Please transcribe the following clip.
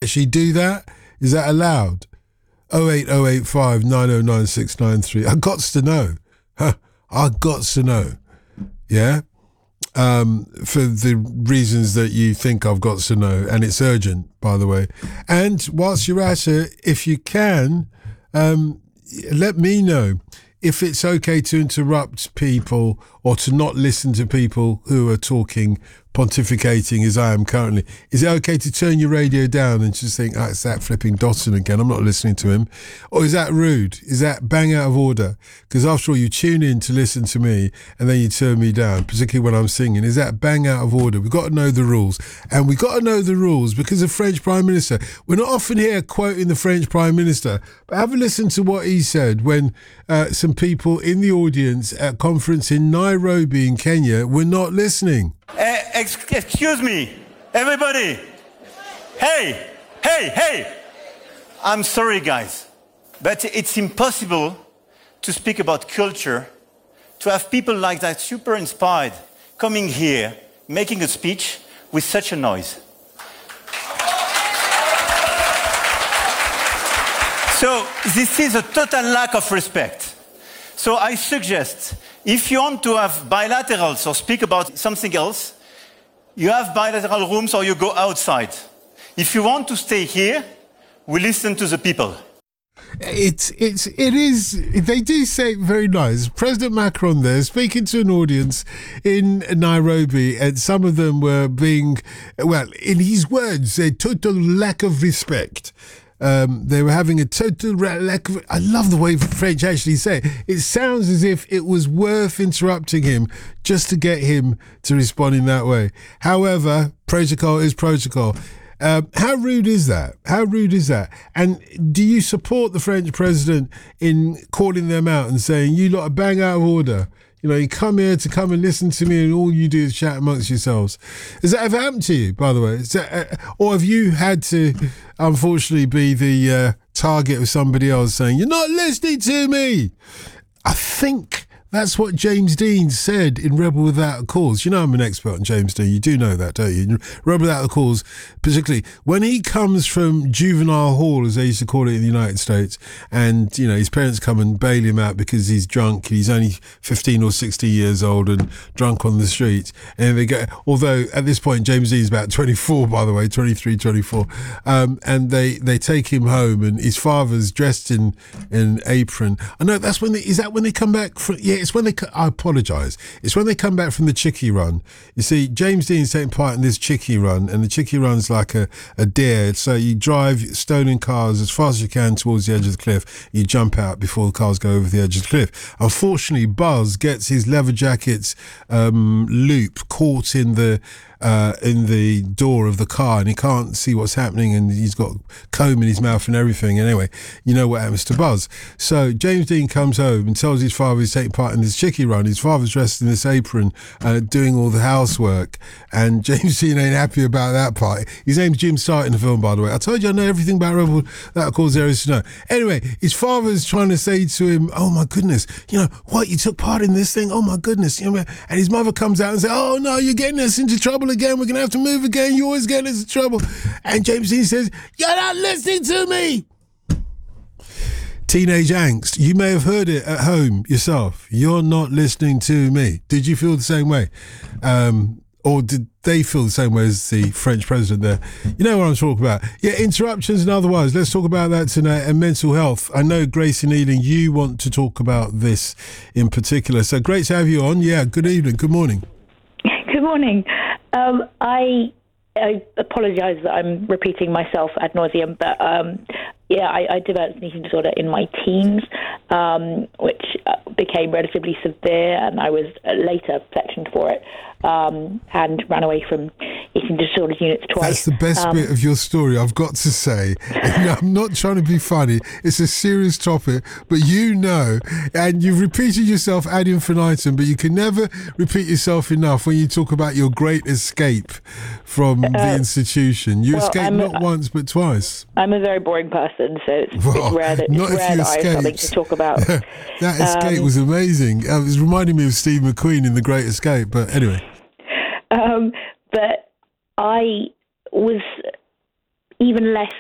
actually do that? Is that allowed? 08085 909693. I got to know. I got to know. Yeah? For the reasons that you think I've got to know. And it's urgent, by the way. And whilst you're at it, if you can, let me know if it's okay to interrupt people or to not listen to people who are talking, pontificating as I am currently. Is it okay to turn your radio down and just think, it's that flipping Dotson again, I'm not listening to him? Or is that rude? Is that bang out of order? Because after all, you tune in to listen to me and then you turn me down, particularly when I'm singing. Is that bang out of order? We've got to know the rules. And we've got to know the rules because the French Prime Minister, we're not often here quoting the French Prime Minister, but have a listen to what he said when some people in the audience at a conference in Nairobi in Kenya were not listening. Excuse me, everybody. Hey. I'm sorry, guys, but it's impossible to speak about culture, to have people like that super inspired coming here, making a speech with such a noise. So this is a total lack of respect. So I suggest, if you want to have bilaterals or speak about something else, you have bilateral rooms or you go outside. If you want to stay here, we listen to the people. It is. They do say it very nice. President Macron there speaking to an audience in Nairobi, and some of them were being, well, in his words, a total lack of respect. They were having a total lack of... I love the way French actually say it. It sounds as if it was worth interrupting him just to get him to respond in that way. However, protocol is protocol. How rude is that? How rude is that? And do you support the French president in calling them out and saying, you lot are bang out of order? You know, you come here to come and listen to me and all you do is chat amongst yourselves. Has that ever happened to you, by the way? Or have you had to, unfortunately, be the target of somebody else saying, you're not listening to me? I think that's what James Dean said in Rebel Without a Cause. You know I'm an expert on James Dean. You do know that, don't you? Rebel Without a Cause, particularly when he comes from juvenile hall, as they used to call it in the United States, and, you know, his parents come and bail him out because he's drunk. He's only 15 or 16 years old and drunk on the street. And they go, although at this point, James Dean's about 24, by the way, 23, 24. And they take him home and his father's dressed in an apron. I know that's when is that when they come back from, yeah, it's when I apologise. It's when they come back from the Chickie Run. You see, James Dean's taking part in this Chickie Run, and the Chickie Run's like a dare. So you drive stolen cars as fast as you can towards the edge of the cliff. You jump out before the cars go over the edge of the cliff. Unfortunately, Buzz gets his leather jacket's loop caught in the door of the car, and he can't see what's happening, and he's got comb in his mouth and everything. Anyway, you know what happens to Buzz. So James Dean comes home and tells his father he's taking part in this Chickie Run. His father's dressed in this apron, doing all the housework, and James Dean ain't happy about that part. His name's Jim Stark in the film, by the way. I told you I know everything about Rebel that cause there is to know. Anyway, his father's trying to say to him, oh my goodness, you know, what, you took part in this thing? Oh my goodness. You know, and his mother comes out and says, oh no, you're getting us into trouble again. We're going to have to move again. You always get us in trouble. And James Dean says, you're not listening to me. Teenage angst. You may have heard it at home yourself. You're not listening to me. Did you feel the same way? Or did they feel the same way as the French president there? You know what I'm talking about. Yeah, interruptions and otherwise. Let's talk about that tonight. And mental health. I know, Gracie Needing, you want to talk about this in particular. So great to have you on. Yeah, good evening. Good morning. Good morning. I apologise that I'm repeating myself ad nauseum, but I developed an eating disorder in my teens, which became relatively severe, and I was later sectioned for it and ran away from eating disorder units twice. That's the best bit of your story, I've got to say. And I'm not trying to be funny. It's a serious topic, but you know, and you've repeated yourself ad infinitum, but you can never repeat yourself enough when you talk about your great escape from the institution. You escaped not once, but twice. I'm a very boring person, so it's rare that I have something to talk about. That escape was amazing. It was reminding me of Steve McQueen in The Great Escape, but anyway. But I was even less